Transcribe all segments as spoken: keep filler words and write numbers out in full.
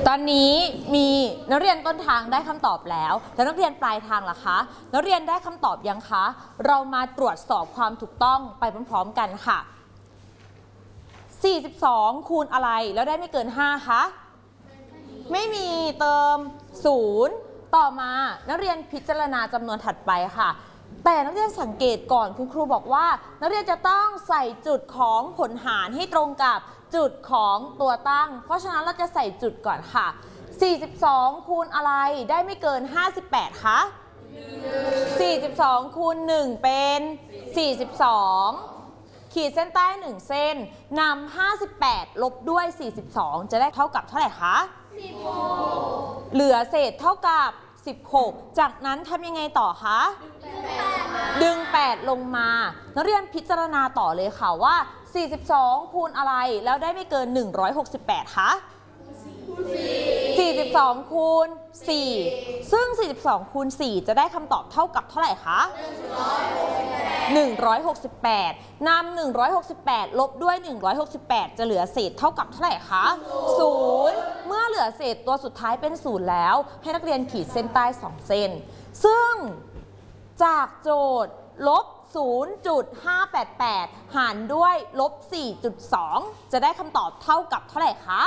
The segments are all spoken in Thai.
ตอนนี้มีนักเรียนต้นทางได้คำตอบแล้วแล้วนักเรียนปลายทางล่ะคะนักเรียนได้คำตอบยังคะเรามาตรวจสอบความถูกต้องไปพร้อมๆกันค่ะสี่สิบสองคูณอะไรแล้วได้ไม่เกินห้าคะไม่มีเติมศูนย์ต่อมานักเรียนพิจารณาจำนวนถัดไปค่ะแต่นักเรียนสังเกตก่อนคุณครูบอกว่านักเรียนจะต้องใส่จุดของผลหารให้ตรงกับจุดของตัวตั้งเพราะฉะนั้นเราจะใส่จุดก่อนค่ะสี่สิบสองคูณอะไรได้ไม่เกินห้าสิบแปดคะสี่สิบสองคูณหนึ่งเป็นสี่สิบสองขีดเส้นใต้หนึ่งเส้นนำห้าสิบแปดลบด้วยสี่สิบสองจะได้เท่ากับเท่าไหร่คะสิบหกเหลือเศษเท่ากับสิบหกจากนั้นทำยังไงต่อคะดึงแปดลงมานักเรียนพิจารณาต่อเลยค่ะว่าสี่สิบสองคูณอะไรแล้วได้ไม่เกินหนึ่งร้อยหกสิบแปดคะสี่สิบสองคูณสี่ซึ่งสี่สิบสองคูณสี่จะได้คำตอบเท่ากับเท่าไหร่คะหนึ่งร้อยหกสิบแปดนำหนึ่งร้อยหกสิบแปดลบด้วยหนึ่งร้อยหกสิบแปดจะเหลือเศษเท่ากับเท่าไหร่คะศูนย์เมื่อเหลือเศษตัวสุดท้ายเป็นศูนย์แล้วให้นักเรียนขีดเส้นใต้สองเส้นซึ่งจากโจทย์ลบ ศูนย์จุดห้าแปดแปด หารด้วยลบ สี่จุดสอง จะได้คำตอบเท่ากับเท่าไหร่คะ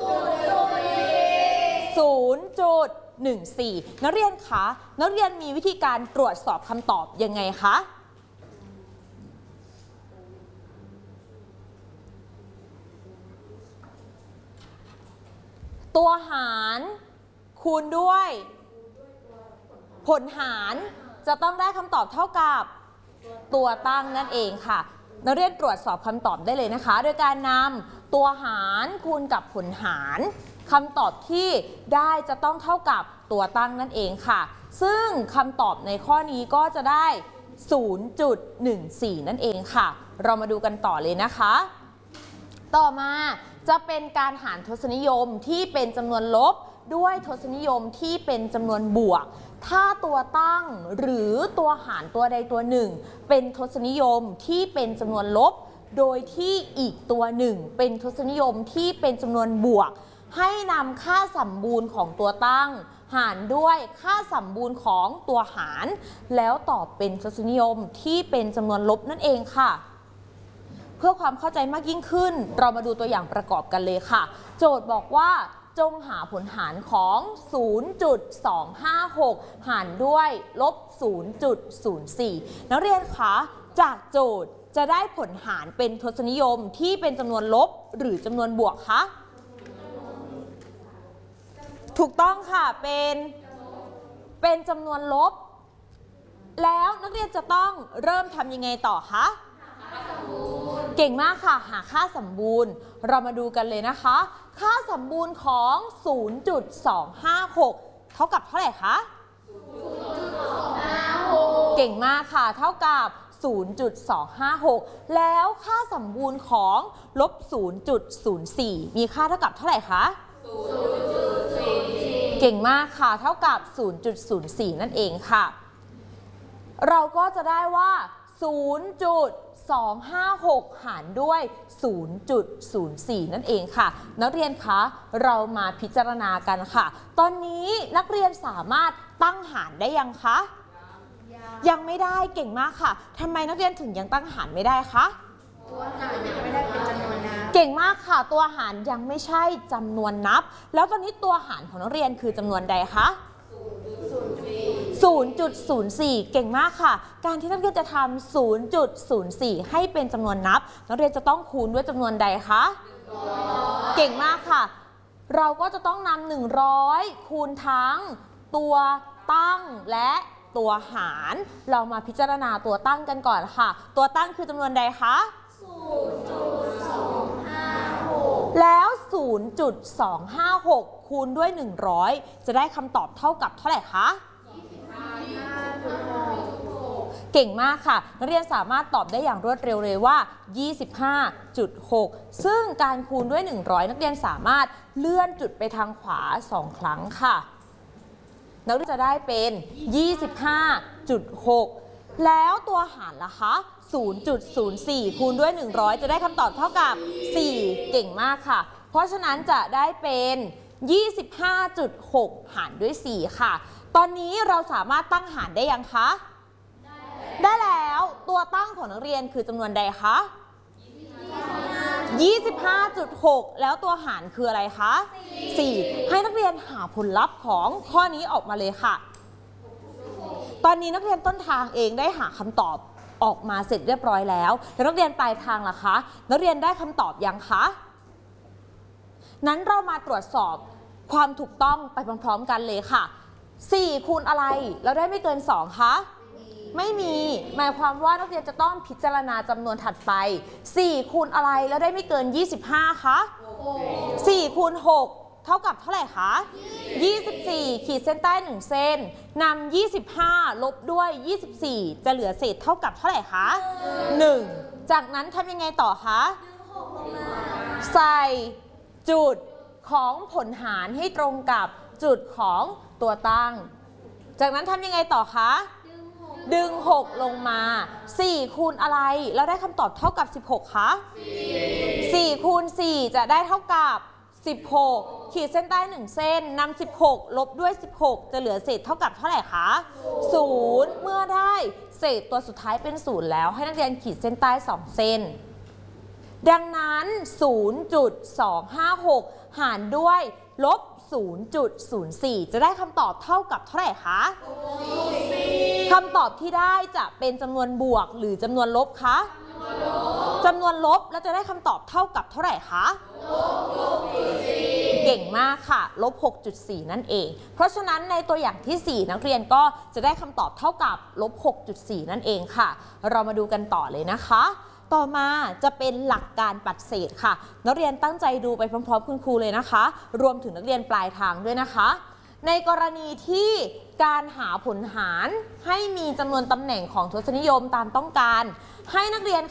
ศูนย์จุดหนึ่งสี่ นักเรียนคะนักเรียนมีวิธีการตรวจสอบคำตอบยังไงคะตัวหารคูณด้วยผลหารจะต้องได้คำตอบเท่ากับตัวตั้งนั่นเองค่ะนักเรียนตรวจสอบคำตอบได้เลยนะคะโดยการนำตัวหารคูณกับผลหารคำตอบที่ได้จะต้องเท่ากับตัวตั้งนั่นเองค่ะซึ่งคำตอบในข้อนี้ก็จะได้ ศูนย์จุดหนึ่งสี่ นั่นเองค่ะเรามาดูกันต่อเลยนะคะต่อมาจะเป็นการหารทศนิยมที่เป็นจำนวนลบด้วยทศนิยมที่เป็นจำนวนบวกถ้าตัวตั้งหรือตัวหารตัวใดตัวหนึ่งเป็นทศนิยมที่เป็นจำนวนลบโดยที่อีกตัวหนึ่งเป็นทศนิยมที่เป็นจำนวนบวกให้นำค่าสมบูรณ์ของตัวตั้งหารด้วยค่าสมบูรณ์ของตัวหารแล้วตอบเป็นทศนิยมที่เป็นจำนวนลบนั่นเองค่ะเพื่อความเข้าใจมากยิ่งขึ้นเรามาดูตัวอย่างประกอบกันเลยค่ะโจทย์บอกว่าจงหาผลหารของ ศูนย์จุดสองห้าหก หารด้วยลบ ศูนย์จุดศูนย์สี่ นักเรียนคะจากโจทย์จะได้ผลหารเป็นทศนิยมที่เป็นจำนวนลบหรือจำนวนบวกคะถูกต้องค่ะเป็นเป็นจำนวนลบแล้วนักเรียนจะต้องเริ่มทำยังไงต่อคะเก่งมากค่ะหาค่าสมบูรณ์เรามาดูกันเลยนะคะค่าสมบูรณ์ของ ศูนย์จุดสองห้าหก เท่ากับเท่าไหร่คะ ศูนย์จุดสองห้าหก เก่งมากค่ะเท่ากับ ศูนย์จุดสองห้าหก แล้วค่าสมบูรณ์ของลบ ศูนย์จุดศูนย์สี่ มีค่าเท่ากับเท่าไหร่คะ ศูนย์จุดศูนย์สี่ เก่งมากค่ะเท่ากับ ศูนย์จุดศูนย์สี่ นั่นเองค่ะเราก็จะได้ว่า ศูนย์จุดสองห้าหก หารด้วย ศูนย์จุดศูนย์สี่ นั่นเองค่ะนักเรียนคะเรามาพิจารณากันค่ะตอนนี้นักเรียนสามารถตั้งหารได้ยังคะยังยังไม่ได้เก่งมากค่ะทำไมนักเรียนถึงยังตั้งหารไม่ได้คะตัวหารยังไม่ได้เป็นจำนวนนับเก่งมากค่ะตัวหารยังไม่ใช่จำนวนนับแล้วตอนนี้ตัวหารของนักเรียนคือจำนวนใดคะศูนย์จุดศูนย์สี่ เก่งมากค่ะการที่นักเรียนจะทำ ศูนย์จุดศูนย์สี่ ให้เป็นจำนวนนับนักเรียนจะต้องคูณด้วยจำนวนใดคะเก่งมากค่ะเราก็จะต้องนำหนึ่งร้อยคูณทั้งตัวตั้งและตัวหารเรามาพิจารณาตัวตั้งกันก่อนค่ะตัวตั้งคือจำนวนใดคะ ศูนย์จุดสองห้าหก แล้ว ศูนย์จุดสองห้าหก คูณด้วยหนึ่งร้อยจะได้คำตอบเท่ากับเท่าไหร่คะเก่งมากค่ะนักเรียนสามารถตอบได้อย่างรวดเร็วเลยว่า ยี่สิบห้าจุดหก ซึ่งการคูณด้วยหนึ่งร้อยนักเรียนสามารถเลื่อนจุดไปทางขวาสองครั้งค่ะนักเรียนจะได้เป็น ยี่สิบห้าจุดหก แล้วตัวหารล่ะคะ ศูนย์จุดศูนย์สี่ คูณด้วยหนึ่งร้อยจะได้คำตอบเท่ากับสี่เก่งมากค่ะเพราะฉะนั้นจะได้เป็นยี่สิบห้าจุดหก หารด้วยสี่ค่ะตอนนี้เราสามารถตั้งหารได้ยังคะได้แล้วตัวตั้งของนักเรียนคือจำนวนใดคะยี่สิบห้าจุดหก แล้วตัวหารคืออะไรคะสี่ให้นักเรียนหาผลลัพธ์ของข้อนี้ออกมาเลยค่ะตอนนี้นักเรียนต้นทางเองได้หาคำตอบออกมาเสร็จเรียบร้อยแล้วแล้วนักเรียนปลายทางล่ะคะนักเรียนได้คำตอบยังคะนั้นเรามาตรวจสอบความถูกต้องไปพร้อมๆกันเลยค่ะสี่คูณอะไรแล้วได้ไม่เกินสองคะไม่มีหมายความว่านักเรียนจะต้องพิจารณาจำนวนถัดไปสี่คูณอะไรแล้วได้ไม่เกินยี่สิบห้าคะสี่คูณหกเท่ากับเท่าไหร่คะยี่สิบสี่ขีดเส้นใต้หนึ่งเส้นนำยี่สิบห้าลบด้วยยี่สิบสี่จะเหลือเศษเท่ากับเท่าไหร่คะหนึ่งจากนั้นทำยังไงต่อคะใส่จุดของผลหารให้ตรงกับจุดของตัวตั้งจากนั้นทำยังไงต่อคะดึงหกลงมาสี่คูณอะไรแล้วได้คำตอบเท่ากับสิบหกคะสี่คูณสี่จะได้เท่ากับสิบหกขีดเส้นใต้หนึ่งเส้นนำสิบหกลบด้วยสิบหกจะเหลือเศษเท่ากับเท่าไหร่คะศูนย์เมื่อได้เศษตัวสุดท้ายเป็นศูนย์แล้วให้นักเรียนขีดเส้นใต้สองเส้นดังนั้น ศูนย์จุดสองห้าหก หารด้วยลบ ศูนย์จุดศูนย์สี่ จะได้คำตอบเท่ากับเท่าไหร่คะคำตอบที่ได้จะเป็นจำนวนบวกหรือจำนวนลบคะจำนวนลบแล้วจะได้คำตอบเท่ากับเท่าไหร่คะเก่งมากค่ะลบ หกจุดสี่ นั่นเองเพราะฉะนั้นในตัวอย่างที่สี่นักเรียนก็จะได้คำตอบเท่ากับลบ หกจุดสี่ นั่นเองค่ะเรามาดูกันต่อเลยนะคะต่อมาจะเป็นหลักการปัดเศษค่ะนักเรียนตั้งใจดูไปพร้อมๆคุณครูเลยนะคะรวมถึงนักเรียนปลายทางด้วยนะคะในกรณีที่การหาผลหารให้มีจำนวนตำแหน่งของทศนิยมตามต้องการให้นักเรียน